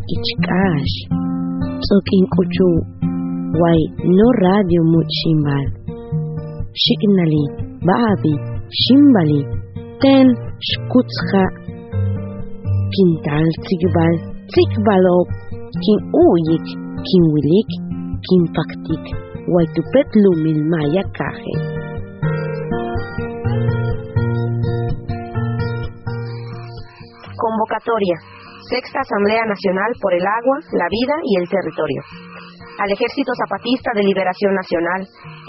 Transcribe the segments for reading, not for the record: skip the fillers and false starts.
ichkash, tzokin kuchu, wai no radio muchimbal. Shiknali, babi, shimbali, ten shkutzha, kintal tzikbalok, kin uyik, kin wilik, kin paktik, wai tupetlu milmaya kaje. Convocatoria. Sexta Asamblea Nacional por el Agua, la Vida y el Territorio. Al Ejército Zapatista de Liberación Nacional,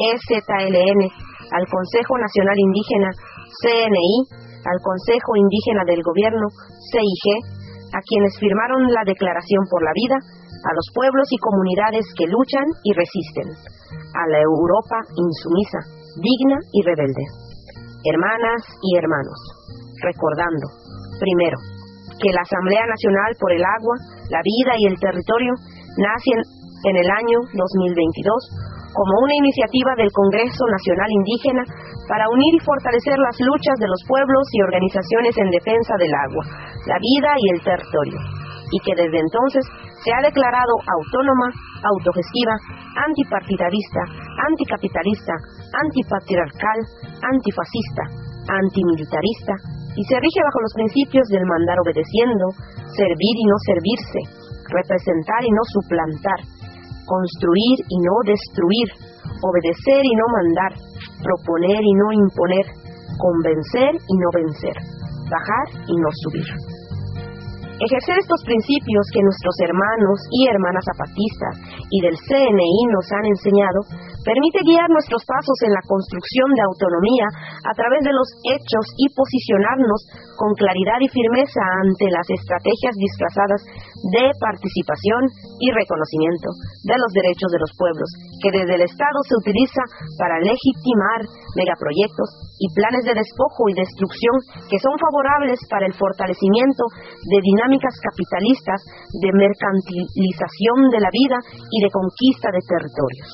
EZLN, al Consejo Nacional Indígena, CNI, al Consejo Indígena del Gobierno, CIG, a quienes firmaron la Declaración por la Vida, a los pueblos y comunidades que luchan y resisten, a la Europa insumisa, digna y rebelde. Hermanas y hermanos, recordando, primero, que la Asamblea Nacional por el Agua, la Vida y el Territorio nace en el año 2022 como una iniciativa del Congreso Nacional Indígena para unir y fortalecer las luchas de los pueblos y organizaciones en defensa del agua, la vida y el territorio, y que desde entonces se ha declarado autónoma, autogestiva, antipartidarista, anticapitalista, antipatriarcal, antifascista, antimilitarista, y se rige bajo los principios del mandar obedeciendo, servir y no servirse, representar y no suplantar, construir y no destruir, obedecer y no mandar, proponer y no imponer, convencer y no vencer, bajar y no subir. Ejercer estos principios que nuestros hermanos y hermanas zapatistas y del CNI nos han enseñado permite guiar nuestros pasos en la construcción de autonomía a través de los hechos y posicionarnos con claridad y firmeza ante las estrategias disfrazadas de participación y reconocimiento de los derechos de los pueblos, que desde el Estado se utiliza para legitimar megaproyectos y planes de despojo y destrucción que son favorables para el fortalecimiento de dinámicas capitalistas de mercantilización de la vida y de conquista de territorios.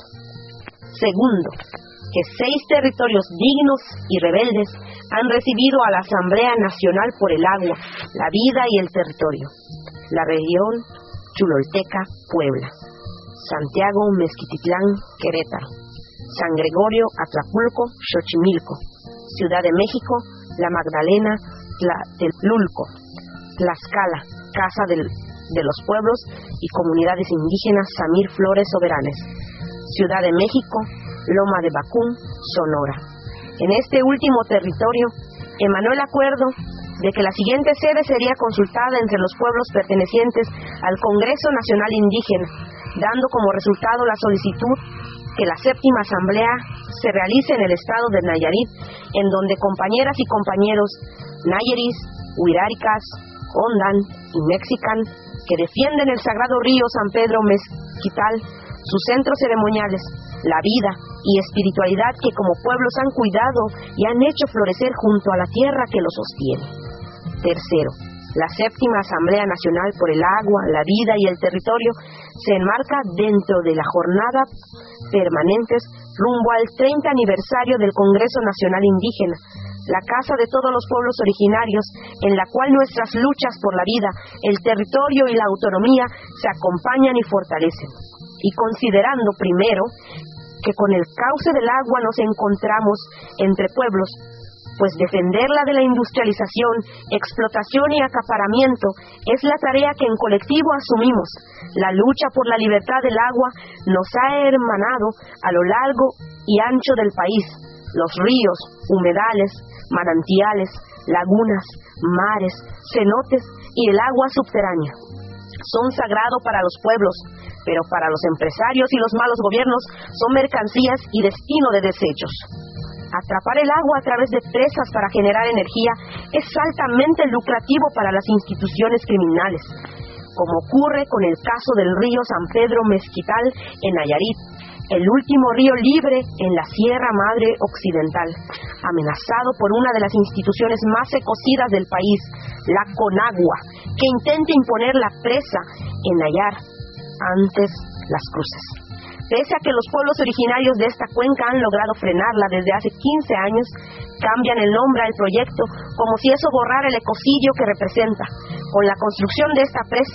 Segundo, que 6 territorios dignos y rebeldes han recibido a la Asamblea Nacional por el Agua, la Vida y el Territorio. La región Cholulteca, Puebla. Santiago, Mezquititlán, Querétaro. San Gregorio, Atlapulco, Xochimilco. Ciudad de México, La Magdalena, Tlatelulco. Tlaxcala, Casa de los Pueblos y Comunidades Indígenas Samir Flores Soberanes. Ciudad de México, Loma de Bacún, Sonora. En este último territorio emanó el acuerdo de que la siguiente sede sería consultada entre los pueblos pertenecientes al Congreso Nacional Indígena, dando como resultado la solicitud que la séptima asamblea se realice en el estado de Nayarit, en donde compañeras y compañeros nayeris, huiráricas, ondan y mexican, que defienden el sagrado río San Pedro Mezquital, sus centros ceremoniales, la vida y espiritualidad que como pueblos han cuidado y han hecho florecer junto a la tierra que los sostiene. Tercero, la séptima Asamblea Nacional por el Agua, la Vida y el Territorio se enmarca dentro de la jornada permanentes rumbo al 30 aniversario del Congreso Nacional Indígena, la casa de todos los pueblos originarios, en la cual nuestras luchas por la vida, el territorio y la autonomía se acompañan y fortalecen. Y considerando primero que con el cauce del agua nos encontramos entre pueblos, pues defenderla de la industrialización, explotación y acaparamiento es la tarea que en colectivo asumimos. La lucha por la libertad del agua nos ha hermanado a lo largo y ancho del país. Los ríos, humedales, manantiales, lagunas, mares, cenotes y el agua subterránea son sagrado para los pueblos, pero para los empresarios y los malos gobiernos son mercancías y destino de desechos. Atrapar el agua a través de presas para generar energía es altamente lucrativo para las instituciones criminales, como ocurre con el caso del río San Pedro Mezquital en Nayarit, el último río libre en la Sierra Madre Occidental, amenazado por una de las instituciones más ecocidas del país, la Conagua, que intenta imponer la presa en Nayar, antes Las Cruces. Pese a que los pueblos originarios de esta cuenca han logrado frenarla desde hace 15 años, cambian el nombre al proyecto como si eso borrara el ecocidio que representa. Con la construcción de esta presa